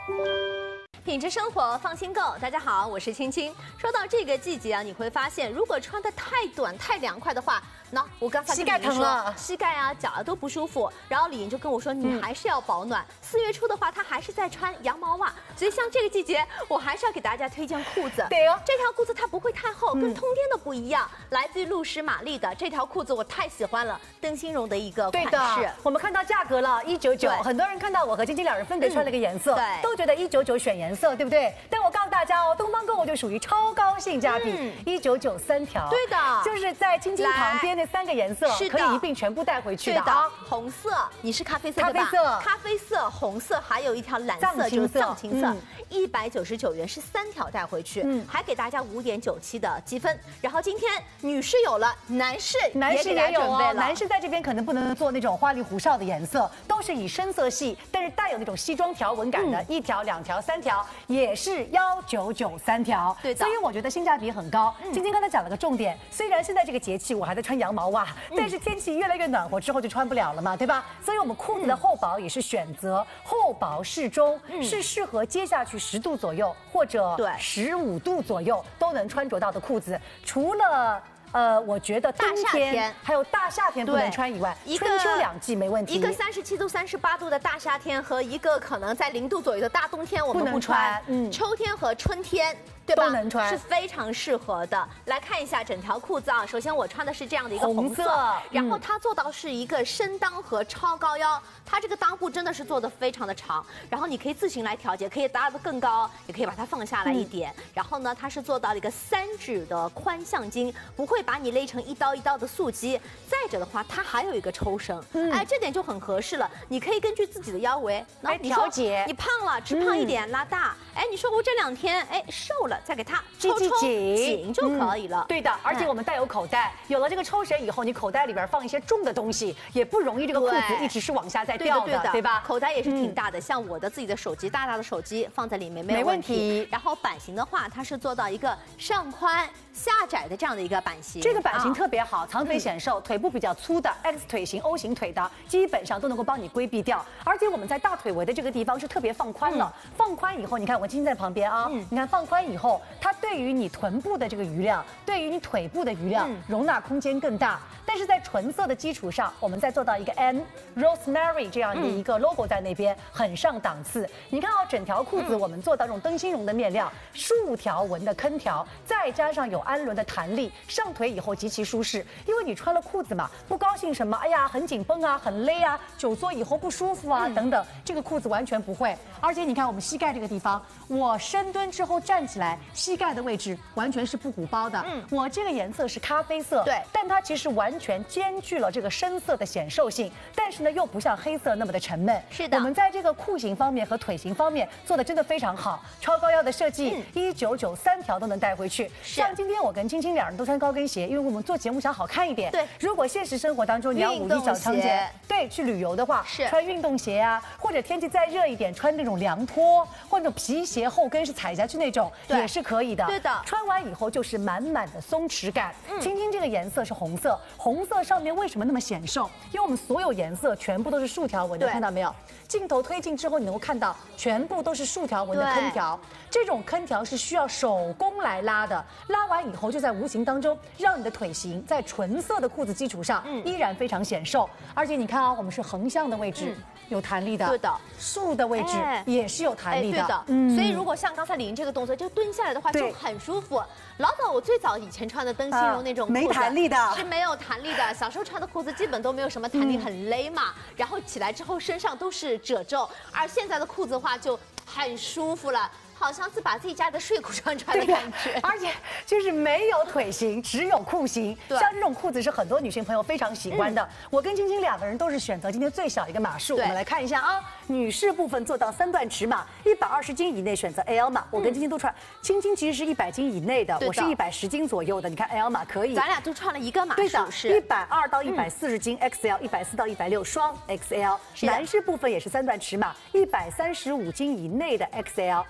品质生活，放心购。大家好，我是青青。说到这个季节啊，你会发现，如果穿得太短、太凉快的话，那我刚才膝盖疼了， 膝盖啊、脚啊都不舒服。然后李莹就跟我说，你还是要保暖。4月初的话，她还是在穿羊毛袜，所以像这个季节，我还是要给大家推荐裤子。 对哦， 这条裤子它不会太厚，跟通天的不一样，来自于露诗玛丽的这条裤子，我太喜欢了，邓欣荣的一个款式。 对的，我们看到价格了，199，很多人看到我和晶晶两人分别穿了一个颜色， 对， 都觉得199选颜色，对不对？但我告诉大家哦，东方购物就属于超高性价比，199 3条， 对的， 就是在晶晶旁边那3个颜色，可以一并全部带回去的啊。 红色，你是咖啡色对吧？ 咖啡色、红色，还有一条蓝色，就是藏青色，199元是3条带回去，还给大家5.97的积分。然后今天女士有了，男士也有哦， 男士在这边可能不能做那种花里胡哨的颜色，都是以深色系，但是带有那种西装条纹感的，1条、2条、3条也是199 3条， 对的。 所以我觉得性价比很高。晶晶刚才讲了个重点，虽然现在这个节气我还在穿羊毛袜，但是天气越来越暖和之后就穿不了了嘛，对吧？所以我们裤子的厚薄也是选择厚薄适中，是适合接下去10度左右或者15度左右都能穿着到的裤子，除了。我觉得冬天还有大夏天不能穿以外，春秋2季没问题。 一个37度、38度的大夏天和一个可能在0度左右的大冬天，我们不穿。秋天和春天。对吧？ 都能穿， 是非常适合的。来看一下整条裤子啊，首先我穿的是这样的一个红色，然后它做到是一个深裆和超高腰，它这个裆部真的是做的非常的长，然后你可以自行来调节，可以搭得更高，也可以把它放下来一点。然后呢，它是做到了一个3指的宽向襟，不会把你勒成一刀一刀的素肌。再者的话，它还有一个抽绳，哎，这点就很合适了。你可以根据自己的腰围， 来调节。 你胖了，吃胖一点，拉大。哎，你说我这2天哎瘦了。再给它抽紧就可以了。 对的，而且我们带有口袋，有了这个抽绳以后，你口袋里边放一些重的东西，也不容易这个裤子一直是往下再掉的，对吧？ 口袋也是挺大的，像我的自己的手机，大的手机放在里面没有问题。然后版型的话，它是做到一个上宽下窄的这样的一个版型。 这个版型特别好，长腿显瘦，腿部比较粗的 X 腿型、O 型腿的，基本上都能够帮你规避掉。而且我们在大腿围的这个地方是特别放宽了，放宽以后，你看我今天在旁边啊，你看放宽以后，它对于你臀部的这个余量，对于你腿部的余量，容纳空间更大。但是在纯色的基础上，我们再做到一个 M Rosemary 这样的一个 logo 在那边，很上档次。你看整条裤子我们做到这种灯芯绒的面料，竖条纹的坑条，再加上有氨纶的弹力，上腿以后极其舒适。因为你穿了裤子嘛，不高兴什么，哎呀很紧绷啊，很勒啊，久坐以后不舒服啊等等，这个裤子完全不会。而且你看我们膝盖这个地方，我深蹲之后站起来，膝盖的位置完全是不鼓包的。我这个颜色是咖啡色，对，但它其实完全兼具了这个深色的显瘦性，但是呢又不像黑色那么的沉闷。 是的， 我们在这个裤型方面和腿型方面做的真的非常好，超高腰的设计，199 3条都能带回去。像今天我跟青青两人都穿高跟鞋，因为我们做节目想好看一点。对，如果现实生活当中你要5一小长节，对，去旅游的话，穿运动鞋啊，或者天气再热一点，穿那种凉拖或者那种皮鞋后跟是踩下去那种，也是可以的。对的，穿完以后就是满满的松弛感。青青这个颜色是红色，红色上面为什么那么显瘦？因为我们所有颜色全部都是竖条纹的，看到没有？镜头推进之后，你能够看到全部都是竖条纹的坑条。这种坑条是需要手工来拉的，拉完以后就在无形当中让你的腿型在纯色的裤子基础上依然非常显瘦。而且你看啊，我们是横向的位置有弹力的，对的，竖的位置也是有弹力的。对的，所以如果像刚才李莹这个动作，就蹲下来的话就很舒服。老早我最早以前穿的灯芯绒那种裤子， 没弹力的， 是没有弹力的。小时候穿的裤子基本都没有什么弹力，很勒嘛。然后起来之后身上都是褶皱，而现在的裤子的话就很舒服了。好像是把自己家的睡裤穿出来的感觉， 而且就是没有腿型，只有裤型。像这种裤子是很多女性朋友非常喜欢的。我跟晶晶两个人都是选择今天最小一个码数。我们来看一下啊，女士部分做到3段尺码，120斤以内选择 L 码。我跟晶晶都穿，晶晶其实是100斤以内的，我是110斤左右的。你看 L 码可以， 咱俩都穿了一个码数， 对的，是120到140斤 XL，140到160双 XL。男士部分也是3段尺码，135斤以内的 XL，160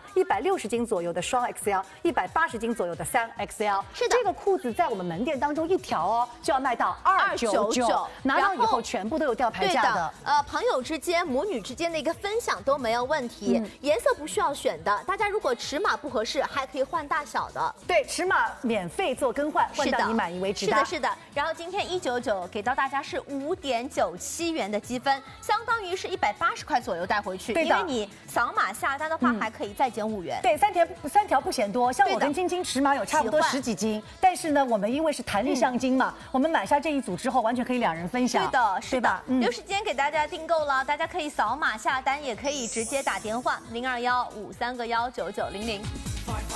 160斤左右的双 XL，180斤左右的3XL。 是的， 这个裤子在我们门店当中一条哦就要卖到299，拿到以后全部都有吊牌价的。 朋友之间、母女之间的一个分享都没有问题，颜色不需要选的。大家如果尺码不合适，还可以换大小的。 对，尺码免费做更换，换到你满意为止。 是的，是的。然后今天199给到大家是5.97元的积分，相当于是180块左右带回去。因为你扫码下单的话，还可以再减5元。 对，三条不嫌多。像我跟晶晶尺码有差不多10几斤，但是呢，我们因为是弹力上筋嘛，我们买下这一组之后，完全可以2人分享。 对的，是的。留时间给大家订购了，大家可以扫码下单，也可以直接打电话0215319900。